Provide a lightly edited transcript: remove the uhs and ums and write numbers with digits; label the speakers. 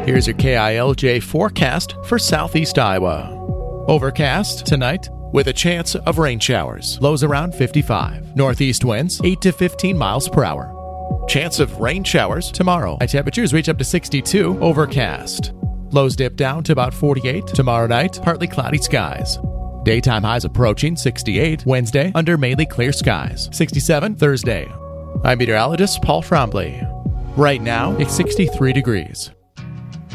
Speaker 1: Here's your KILJ forecast for southeast Iowa. Overcast tonight with a chance of rain showers. Lows around 55. Northeast winds 8 to 15 miles per hour. Chance of rain showers tomorrow. High temperatures reach up to 62. Overcast. Lows dip down to about 48. Tomorrow night, partly cloudy skies. Daytime highs approaching 68. Wednesday, under mainly clear skies. 67 Thursday. I'm meteorologist Paul Trombley. Right now, it's 63 degrees.